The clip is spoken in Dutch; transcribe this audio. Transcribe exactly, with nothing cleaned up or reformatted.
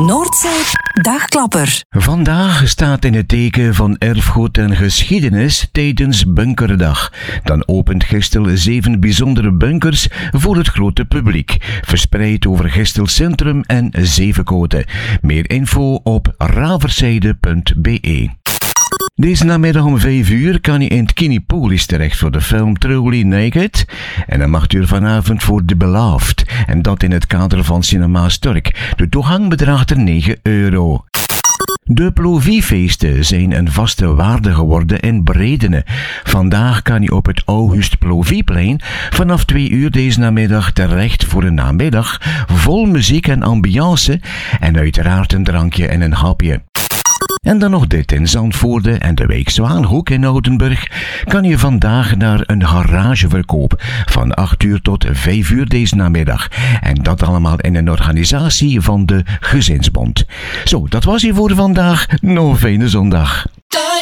Noordzee Dagklapper. Vandaag staat in het teken van erfgoed en geschiedenis tijdens Bunkerdag. Dan opent Gistel zeven bijzondere bunkers voor het grote publiek, verspreid over Gistel Centrum en Zevenkoten. Meer info op raverzijde punt b e. Deze namiddag om vijf uur kan je in het Kinepolis terecht voor de film Truly Naked. En dan mag u er vanavond voor The Beloved. En dat in het kader van Cinema Stork. De toegang bedraagt er negen euro. De Ploviefeesten zijn een vaste waarde geworden in Bredene. Vandaag kan je op het August Plovieplein vanaf twee uur deze namiddag terecht voor een namiddag vol muziek en ambiance en uiteraard een drankje en een hapje. En dan nog dit, in Zandvoorde en de wijk Zwaanhoek in Oudenburg kan je vandaag naar een garageverkoop van acht uur tot vijf uur deze namiddag. En dat allemaal in een organisatie van de Gezinsbond. Zo, dat was hier voor vandaag. Nog een fijne zondag.